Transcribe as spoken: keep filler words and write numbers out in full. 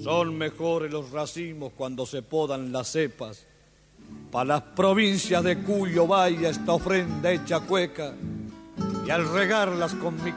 Son mejores los racimos cuando se podan las cepas. Pa' las provincias de Cuyo vaya esta ofrenda hecha cueca, y al regarlas con mi